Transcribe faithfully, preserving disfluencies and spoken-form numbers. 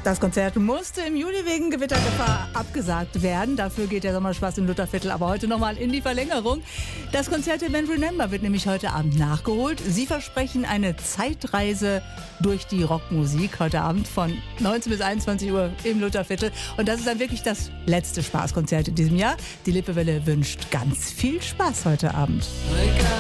Das Konzert musste im Juli wegen Gewittergefahr abgesagt werden. Dafür geht der Sommerspaß im Lutherviertel aber heute nochmal in die Verlängerung. Das Konzert der Band Remember wird nämlich heute Abend nachgeholt. Sie versprechen eine Zeitreise durch die Rockmusik heute Abend von neunzehn bis einundzwanzig Uhr im Lutherviertel. Und das ist dann wirklich das letzte Spaßkonzert in diesem Jahr. Die Lippewelle wünscht ganz viel Spaß heute Abend.